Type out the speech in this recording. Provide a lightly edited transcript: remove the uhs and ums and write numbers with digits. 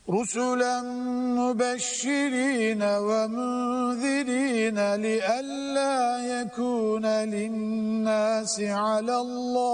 رسلا مبشرين ومنذرين لئلا يكون للناس على الله